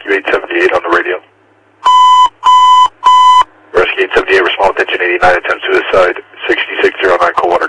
Rescue 878 on the radio. Rescue 878, respond attention 89, attempt suicide, 6609, call 1